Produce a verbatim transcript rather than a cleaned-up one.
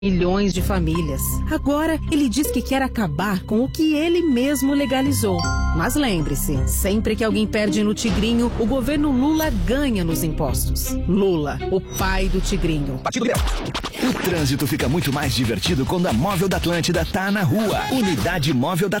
milhões de famílias. Agora, ele diz que quer acabar com o que ele mesmo legalizou. Mas lembre-se, sempre que alguém perde no Tigrinho, o governo Lula ganha nos impostos. Lula, o pai do Tigrinho. Partido Liberal. O trânsito fica muito mais divertido quando a Móvel da Atlântida tá na rua. Unidade Móvel da